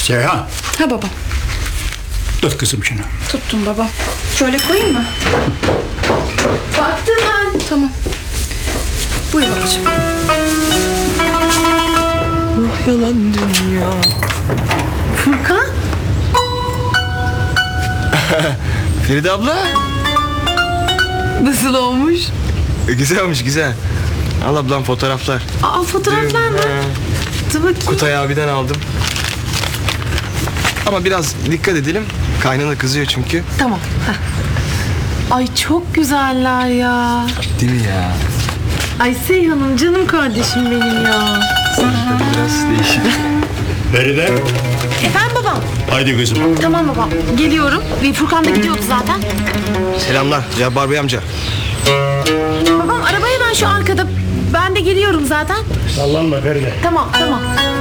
Seyhan, Ha baba. tut kızım şunu. Tuttum baba. Şöyle koyayım mı? Baktım ben. Tamam. Buyur babacığım. Oh yalan dünya. Furkan. Feride abla. Nasıl olmuş? Güzel olmuş güzel. Al ablam fotoğraflar. Aa, fotoğraflar mı? Dur bakayım. Kutay abiden aldım. Ama biraz dikkat edelim. Kaynana kızıyor çünkü. Tamam. Ay çok güzeller ya. Değil mi ya? Ay Seyhan'ım canım kardeşim benim ya. Biraz değişik. Feride, Efendim babam? haydi kızım. Tamam babam. Geliyorum. Furkan da gidiyordu zaten. Selamlar Cabbar Bey amca. Babam arabaya ben şu arkada. Ben de geliyorum zaten. Sallanma Feride. Tamam.